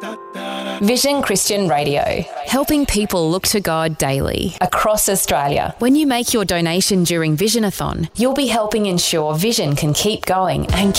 Vision Christian Radio, helping people look to God daily. across Australia. When you make your donation during Visionathon, You'll be helping ensure Vision can keep going and